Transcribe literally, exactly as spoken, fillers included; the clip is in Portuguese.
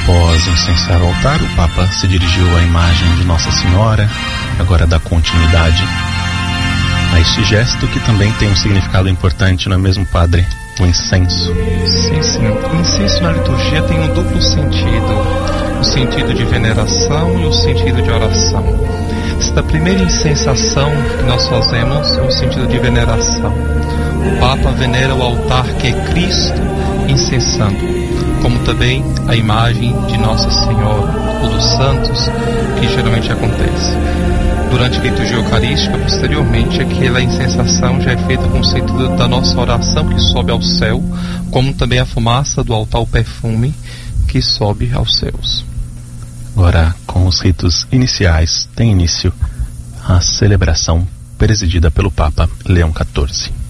Após incensar o altar, o Papa se dirigiu à imagem de Nossa Senhora, agora dá continuidade a este gesto que também tem um significado importante, não é mesmo, Padre? O incenso. Sim, sim. O incenso na liturgia tem um duplo sentido, o sentido de veneração e o sentido de oração. Esta primeira incensação que nós fazemos é o sentido de veneração. O Papa venera o altar que é Cristo incensando, como também a imagem de Nossa Senhora ou dos santos, que geralmente acontece. Durante a liturgia eucarística, posteriormente, aquela incensação já é feita com o sentido da nossa oração que sobe ao céu, como também a fumaça do altar, o perfume que sobe aos céus. Agora, com os ritos iniciais, tem início a celebração presidida pelo Papa Leão quatorze.